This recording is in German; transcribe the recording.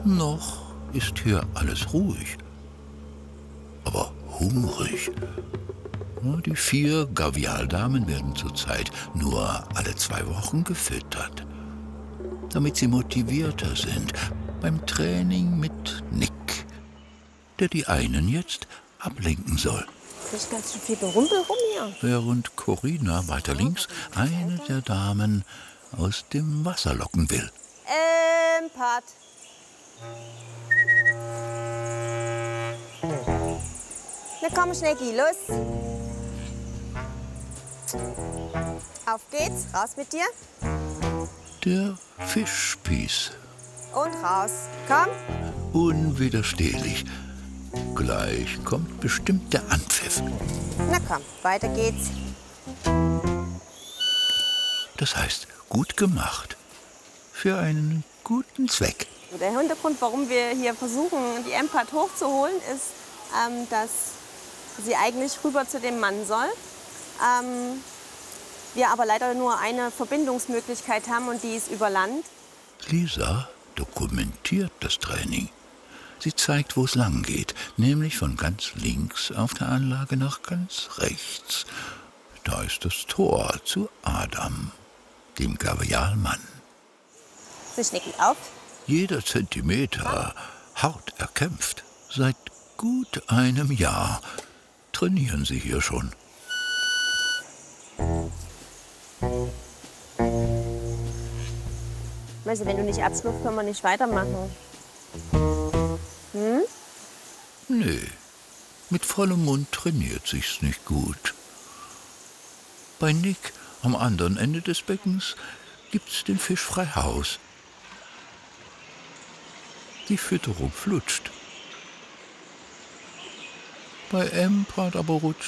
Noch ist hier alles ruhig, aber hungrig. Die 4 Gavialdamen werden zurzeit nur alle 2 Wochen gefüttert, damit sie motivierter sind beim Training mit Nick, der die einen jetzt ablenken soll. Nicht ganz so viel Berumpel rum hier. Während Corinna weiter links eine der Damen aus dem Wasser locken will. Pat. Na komm, Schnecki, los. Auf geht's, raus mit dir. Der Fischspieß. Und raus. Komm. Unwiderstehlich. Gleich kommt bestimmt der Anpfiff. Na komm, weiter geht's. Das heißt, gut gemacht. Für einen guten Zweck. Der Hintergrund, warum wir hier versuchen, die Empath hochzuholen, ist, dass sie eigentlich rüber zu dem Mann soll. Wir aber leider nur eine Verbindungsmöglichkeit haben und die ist über Land. Lisa dokumentiert das Training. Sie zeigt, wo es lang geht, nämlich von ganz links auf der Anlage nach ganz rechts. Da ist das Tor zu Adam, dem Gavialmann. So, Schnecki, auf. Jeder Zentimeter hart erkämpft. Seit gut einem Jahr trainieren sie hier schon. Weißt du, wenn du nicht abschlupfst, können wir nicht weitermachen. Hm? Nee, mit vollem Mund trainiert sich's nicht gut. Bei Nick am anderen Ende des Beckens gibt's den Fischfreihaus. Die Fütterung flutscht. Bei Empath aber rutscht